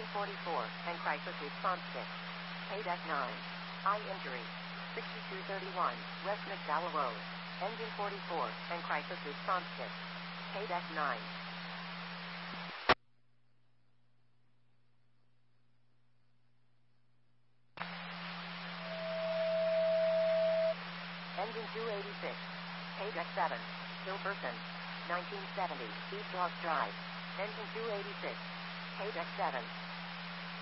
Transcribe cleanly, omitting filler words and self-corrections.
Engine 44, and crisis response kit. KDEC 9. Eye injury. 6231, West McDowell Road. Engine 44, and crisis response kit. KDEC 9. Engine 286. KDEC 7. Still person. 1970, East Ross Drive. Engine 286. KDEC 7.